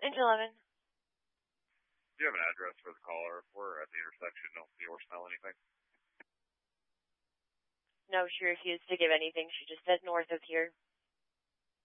Engine 11. Do you have an address for the caller? We're at the intersection. Don't see or smell anything. No, she refused to give anything. She just said north of here.